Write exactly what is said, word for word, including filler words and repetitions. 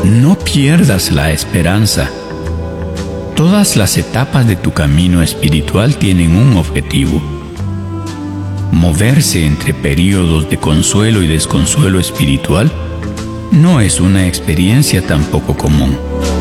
No pierdas la esperanza. Todas las etapas de tu camino espiritual tienen un objetivo: moverse entre períodos de consuelo y desconsuelo espiritual no es una experiencia tan poco común.